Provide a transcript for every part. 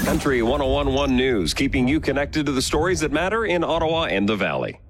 Country 101.1 News, keeping you connected to the stories that matter in Ottawa and the Valley.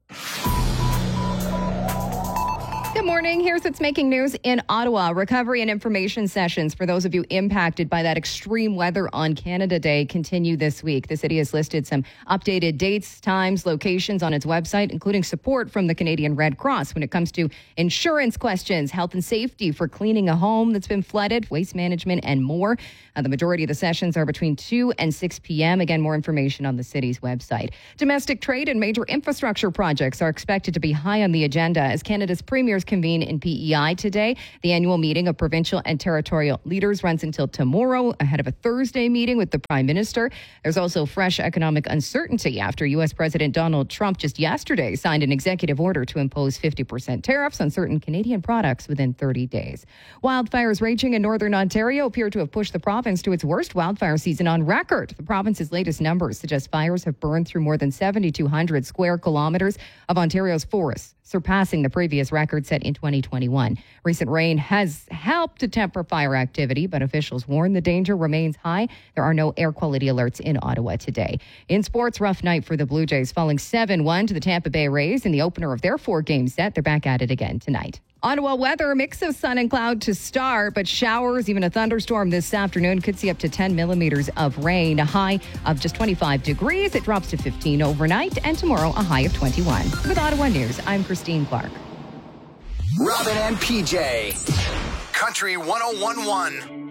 Good morning. Here's what's making news in Ottawa. Recovery and information sessions for those of you impacted by that extreme weather on Canada Day continue this week. The city has listed some updated dates, times, locations on its website, including support from the Canadian Red Cross when it comes to insurance questions, health and safety for cleaning a home that's been flooded, waste management, and more. The majority of the sessions are between 2 and 6 p.m. Again, more information on the city's website. Domestic trade and major infrastructure projects are expected to be high on the agenda as Canada's premiers convene in PEI today. The annual meeting of provincial and territorial leaders runs until tomorrow ahead of a Thursday meeting with the Prime Minister. There's also fresh economic uncertainty after U.S. President Donald Trump just yesterday signed an executive order to impose 50% tariffs on certain Canadian products within 30 days. Wildfires raging in northern Ontario appear to have pushed the province to its worst wildfire season on record. The province's latest numbers suggest fires have burned through more than 7,200 square kilometers of Ontario's forests, surpassing the previous record set in 2021. Recent rain has helped to temper fire activity, but officials warn the danger remains high. There are no air quality alerts in Ottawa today. In sports, rough night for the Blue Jays, falling 7-1 to the Tampa Bay Rays in the opener of their 4-game set. They're back at it again tonight. Ottawa weather, a mix of sun and cloud to start, but showers, even a thunderstorm this afternoon. Could see up to 10 millimeters of rain. A high of just 25 degrees. It drops to 15 overnight, and tomorrow a high of 21. With Ottawa News, I'm Christine Clark. Robin and PJ. Country 101.1.